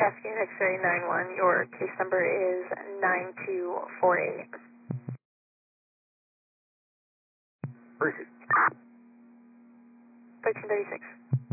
Cascade X-ray 91, your case number is 9248. Appreciate it. 1336.